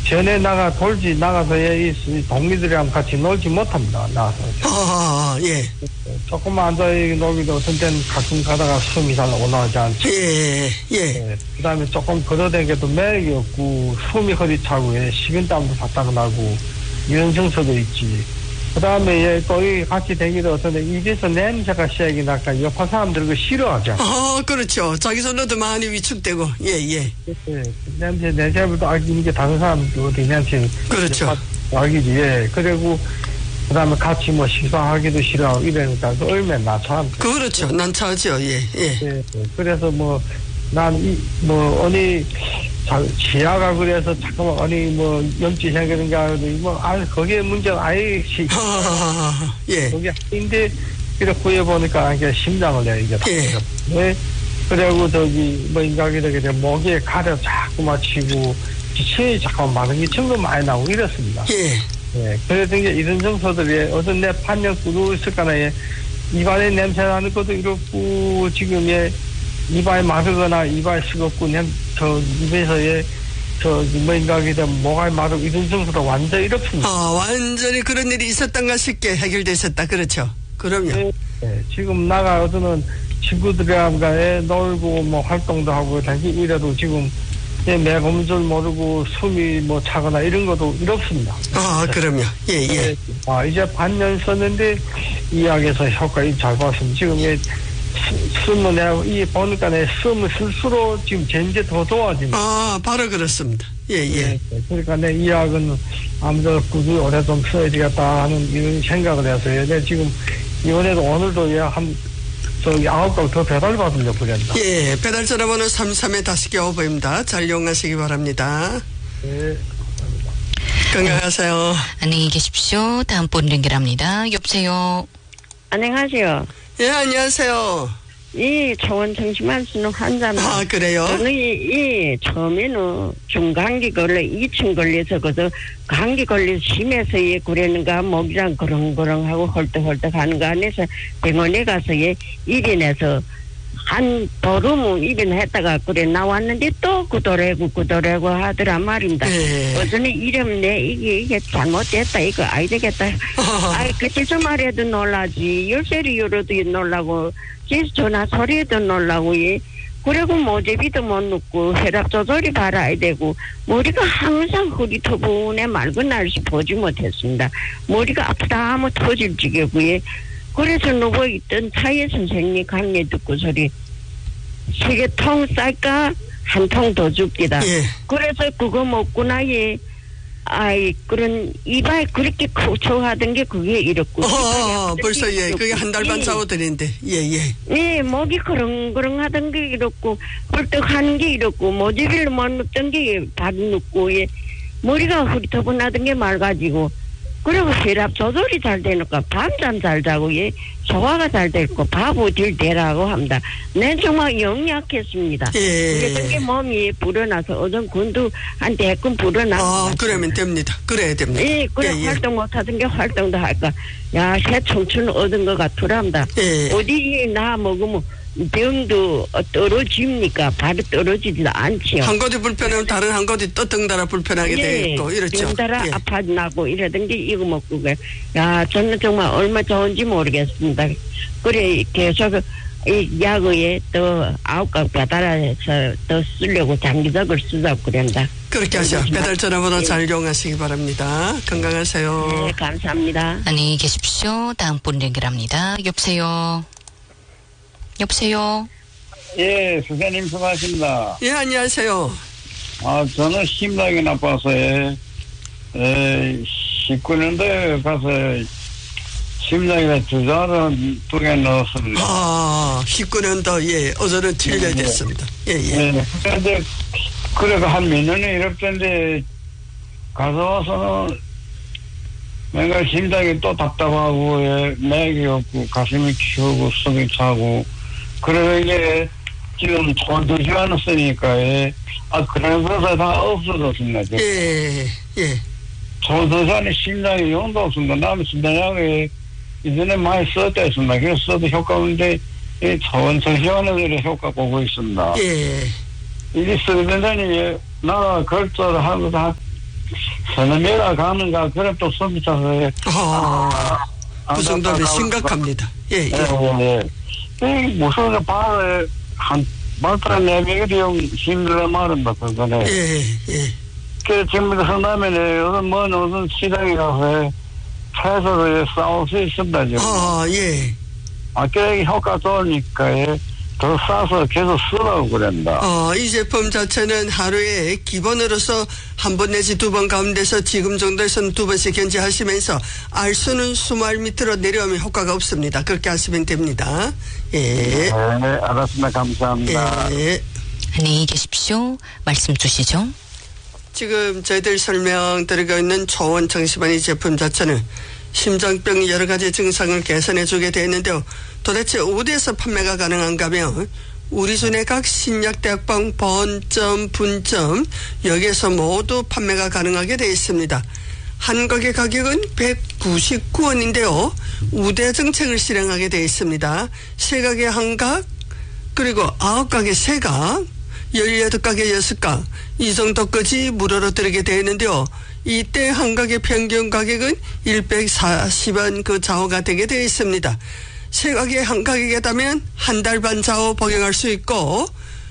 전에 나가서 이 동기들이랑 같이 놀지 못합니다. 나가서. 예. 조금만 앉아 놀기도 어떤 때는 가끔 가다가 숨이 잘 올라오지 않죠. 예. 그 다음에 조금 걸어다녀도 매력이 없고, 숨이 허리차고, 식은땀도 바짝 나고, 이런 증서도 있지. 그 다음에 또 같이 다니도 어떤 때 입에서 냄새가 시작이 나니까 옆에 사람들 그거 싫어하죠. 그렇죠. 자기 손으로도 많이 위축되고, 예. 냄새부터 알기는 게 다른 사람도 어디 냄새. 그렇죠. 알기지, 예. 그리고, 그 다음에 같이 식사하기도 싫어하고 이러니까 얼마나 나참. 그렇죠. 난처하죠, 예. 그래서 어느, 지하가 그래서 잠깐만, 염치 생기는가, 거기에 문제가 아예 예. 거기 인데, 이렇게 구해보니까, 이게 심장을 이게 다. 예. 그리고 인간이 목에 가려 자꾸 맞히고, 지체이 잠깐 많은 게 정도 많이 나오고 이렇습니다. 예. 그래서 이제 이런 정서들이 어떤 내 판정 꾸고 있을까나, 입안에 냄새 나는 것도 이렇고, 지금 이발 마르거나 이발 쓰겁고 입에서의 인간이 되면 목알 마르고 이런 정도로 완전히 이렇습니다. 완전히 그런 일이 있었던가 싶게 해결됐었다. 그렇죠. 그럼요. 네. 지금 어떤 친구들이랑 놀고 활동도 하고 다시 이래도 지금 내 몸줄 모르고 숨이 차거나 이런 것도 이렇습니다. 그럼요. 예. 이제 반년 썼는데 이 약에서 효과 잘 봤습니다. 지금 숨은 보니까 숨을 쓸수록 지금 전제 더 좋아집니다. 바로 그렇습니다. 예. 그러니까 이 약은 아무래도 꾸준히 오래 좀 써야 되겠다 하는 이런 생각을 해서요. 지금 이번에도 오늘도 9강 더 배달받으려고 그랬다. 예, 배달 전화번호 33-5입니다. 잘 이용하시기 바랍니다. 네. 건강하세요. 안녕히 계십시오. 다음 분 연결합니다. 여보세요. 안녕하세요. 예, 안녕하세요. 이 초원 정신만 쓰는 환자입니다. 그래요? 저는 처음에는 중감기 걸려 2층 걸려서 감기 걸려서 심해서 그랬는가 목이랑 그렁그렁하고 헐떡헐떡 하는 거 안에서 병원에 가서 입원해서 한 보름 입원했다가 그래 나왔는데 또 구도래고 하더란 말입니다. 어전에 이러면 이게 잘못됐다 이거 아이 되겠다. 그때 좀 말해도 놀라지 열쇠리로도 놀라고 전화 소리에도 놀라고 그리고 모제비도 못 넣고 혈압 조절이 바라야 되고 머리가 항상 흐리터분해 맑은 날씨 보지 못했습니다. 머리가 아프다 하면 터질 지경고요. 그래서 누워있던 차에 선생님이 강의 듣고 소리 3통 쌀까 한 통 더 줍디다. 그래서 그거 먹고 나에 그런 이발 그렇게 초하던 게 그게 이렇고 벌써 그게 한 달 반 차오더는데 예, 목이 그렁그렁 하던 게 이렇고 헐떡하는 게 이렇고 모지비를 못 넣던 게 밥 넣고 머리가 흐리터분하던 게 맑아지고 그리고 혈압 조절이 잘 되니까 밤잠 잘 자고 소화가 잘 되고 밥 어딜 대라고 합니다. 난 정말 영약했습니다. 그랬던 게 몸이 불어나서 어떤 군도 한 대끔 불어나서 그러면 됩니다. 그래야 됩니다. 그래 활동 못하던 게 활동도 할까. 새 청춘 얻은 것 같더랍니다. 어디 나 먹으면 병도 떨어집니까? 바로 떨어지지도 않지요. 한 곳이 불편하면 다른 한 곳이 또 덩달아 불편하게 되겠고 이렇죠. 덩달아 아파나고 이러던 게 이거 먹고 저는 정말 얼마 좋은지 모르겠습니다. 그래 계속 이 약에 또 9강 배달해서 또 쓰려고 장기적으로 쓰자고 그런다. 그렇게 하셔. 배달 전화번호 잘 이용하시기 바랍니다. 건강하세요. 네, 감사합니다. 안녕히 계십시오. 다음 분 연결합니다. 여보세요. 예, 선생님 수고하십니다. 예, 안녕하세요. 저는 심장이 나빠서 19년도에 가서 심장에 주사를 2개 넣었습니다. 19년도 어제는 7년 됐습니다. 그런데 그래가 한 몇 년이 이렇던데 가서 와서는 뭔가 심장이 또 답답하고 맥이 없고 가슴이 키우고 속이 차고 그래서 이게 지금 좋은 2시간을 쓰니까 그런 것이 다 없어졌습니다. 좋은 2시간에 심장이 용도 없습니다. 남의 심장약이 이전에 많이 썼댔습니다. 그래서 써도 효과 없는데 좋은 2시간을 효과 보고 있습니다. 이게 쓰게 된다니 나가 결제를 하는 것도 서너 매가 가는가, 그래 또 숨이 차서. 그 정도면 심각합니다. 예, 예. 이 무슨 발에 발가락 내밀기용 힘들어 말은다, 그거네. 예, 예. 그, 지금부터 성남에는 어떤 시장에 가서 채소를 싸울 수 있습니다, 지금. 예. 그게 효과 좋으니까, 더 싸서 계속 쓰라고 그랬다. 이 제품 자체는 하루에 기본으로서 한 번 내지 두 번 가운데서 지금 정도에서는 두 번씩 견제하시면서 알수는 20알 밑으로 내려오면 효과가 없습니다. 그렇게 하시면 됩니다. 예. 네, 알았습니다. 감사합니다. 예. 안녕히 계십시오. 말씀 주시죠. 지금 저희들 설명드리고 있는 초원 정시반이 제품 자체는 심장병 여러 가지 증상을 개선해 주게 되었는데요. 도대체 어디에서 판매가 가능한가 하면 우리 손의 각 신약대학방 본점, 분점 여기에서 모두 판매가 가능하게 되어 있습니다. 한 가게 가격은 199원인데요. 우대 정책을 실행하게 되어 있습니다. 3가게 한 각, 그리고 9가게 3각, 18가게 6각 이 정도까지 무료로 드리게 되어 있는데요. 이때 한 가게 평균 가격은 140원 그 좌우가 되게 되어 있습니다. 3가게 한 가격이라면 한 달 반 좌우 복용할 수 있고,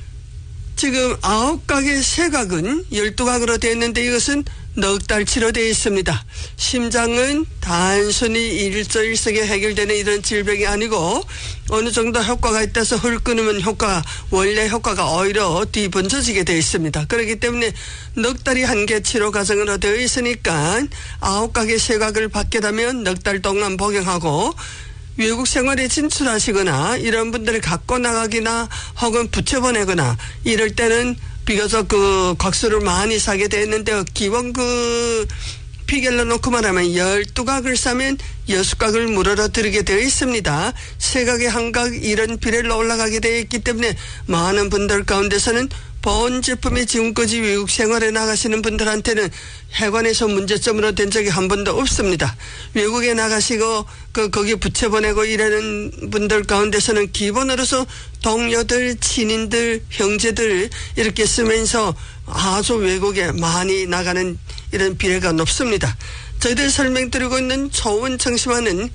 지금 9가게 3각은 12각으로 되어 있는데 이것은 넉 달 치료되어 있습니다. 심장은 단순히 일저일색에 해결되는 이런 질병이 아니고 어느 정도 효과가 있다서 헐 끊으면 원래 효과가 오히려 뒤번져지게 되어 있습니다. 그렇기 때문에 넉 달이 한개 치료 과정으로 되어 있으니까 9가게 3각을 받게 되면 넉 달 동안 복용하고, 외국 생활에 진출하시거나 이런 분들을 갖고 나가기나 혹은 붙여보내거나 이럴 때는 비교적 그 곽수를 많이 사게 되었는데요. 기본 그 피겔로 놓고 말하면 12각을 사면 6각을 무료로 드리게 되어 있습니다. 3각에 한 각 이런 비례로 올라가게 되어 있기 때문에 많은 분들 가운데서는 본 제품이 지금까지 외국 생활에 나가시는 분들한테는 해관에서 문제점으로 된 적이 한 번도 없습니다. 외국에 나가시고 거기 붙여보내고 이러는 분들 가운데서는 기본으로서 동료들, 친인들, 형제들 이렇게 쓰면서 아주 외국에 많이 나가는 이런 비례가 높습니다. 저희들 설명드리고 있는 초원 청심환은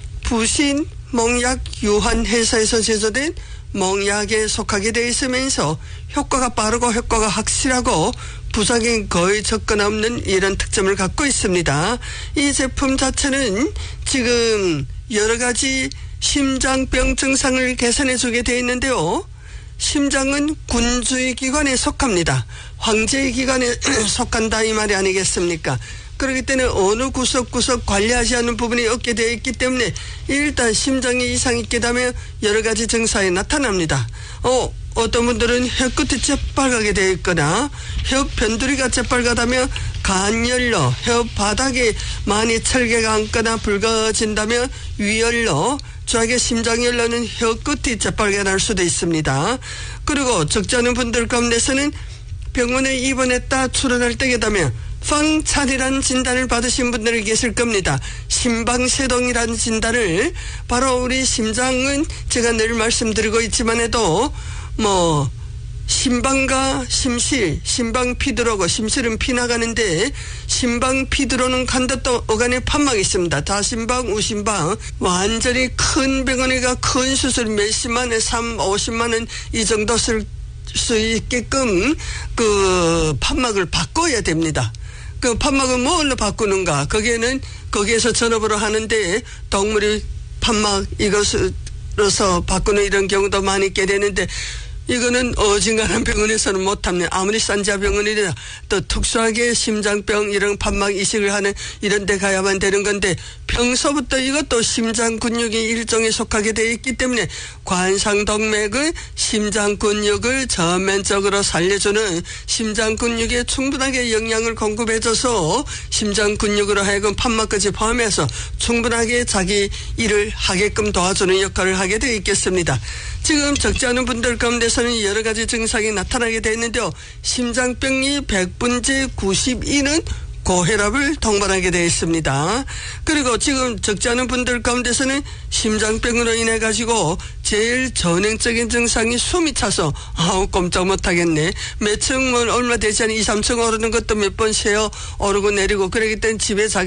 부신 몽약 유한 회사에서 제조된 몽약에 속하게 되어 있으면서 효과가 빠르고 효과가 확실하고 부작용이 거의 적거나 없는 이런 특점을 갖고 있습니다. 이 제품 자체는 지금 여러 가지 심장병 증상을 개선해 주게 되어 있는데요. 심장은 군주의 기관에 속합니다. 황제의 기관에 속한다 이 말이 아니겠습니까? 그렇기 때문에 어느 구석구석 관리하지 않는 부분이 없게 되어 있기 때문에 일단 심장에 이상이 있게 되면 여러 가지 증상이 나타납니다. 어떤 분들은 혀끝이 재빨갛게 되어 있거나 혀 변두리가 재빨갛다면 간열로, 혀 바닥에 많이 철개가 앉거나 붉어진다면 위열로, 저에게 심장열로는 혀끝이 재빨게 날 수도 있습니다. 그리고 적지 않은 분들 가운데서는 병원에 입원했다 출원할 때게 되면 펑찬이라는 진단을 받으신 분들이 계실 겁니다. 심방세동이라는 진단을, 바로 우리 심장은 제가 늘 말씀드리고 있지만 해도 심방과 심실, 심방 피 들어오고 심실은 피 나가는데 심방 피 들어오는 간도 어간에 판막이 있습니다. 다심방, 우심방, 완전히 큰 병원에 가 큰 수술 몇십만 원, 3, 50만 원 이 정도 쓸 수 있게끔 그 판막을 바꿔야 됩니다. 그 판막은 뭘로 바꾸는가? 거기에서 전업으로 하는데 동물이 판막 이것으로서 바꾸는 이런 경우도 많이 있게 되는데, 이거는 어진간한 병원에서는 못합니다. 아무리 싼자병원이라 또 특수하게 심장병 이런 판막 이식을 하는 이런 데 가야만 되는 건데, 평소부터 이것도 심장 근육이 일종에 속하게 되어 있기 때문에 관상동맥의 심장 근육을 전면적으로 살려주는 심장 근육에 충분하게 영양을 공급해줘서 심장 근육으로 하여금 판막까지 포함해서 충분하게 자기 일을 하게끔 도와주는 역할을 하게 되어 있겠습니다. 지금 적지 않은 분들 가운데서는 여러 가지 증상이 나타나게 되어 있는데요. 심장병이 100분째 92는 고혈압을 동반하게 되어 있습니다. 그리고 지금 적지 않은 분들 가운데서는 심장병으로 인해 가지고 제일 전형적인 증상이 숨이 차서 꼼짝 못하겠네. 몇 층 얼마 되지 않은 2, 3층 오르는 것도 몇 번 쉬어 오르고 내리고 그러기 때문에 집에 자기